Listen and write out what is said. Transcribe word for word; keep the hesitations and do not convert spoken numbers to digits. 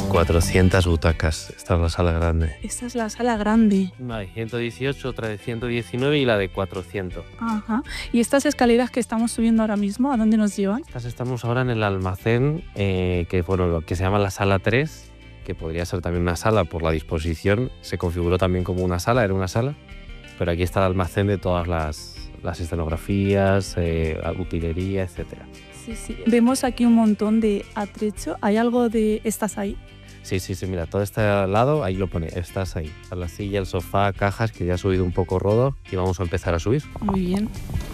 cuatrocientas butacas. Esta es la sala grande. Esta es la sala grande. Una de ciento dieciocho, otra de ciento diecinueve y la de cuatrocientos. Ajá. ¿Y estas escaleras que estamos subiendo ahora mismo, a dónde nos llevan? Estas estamos ahora en el almacén, eh, que, bueno, que se llama la sala tres, que podría ser también una sala por la disposición. Se configuró también como una sala, era una sala. Pero aquí está el almacén de todas las, las escenografías, eh, utilería, etcétera. Sí, sí. Vemos aquí un montón de atrecho. ¿Hay algo de estas ahí? Sí, sí, sí, mira, todo este lado, ahí lo pone, estás ahí. La silla, el sofá, cajas, que ya ha subido un poco rodo y vamos a empezar a subir. Muy bien.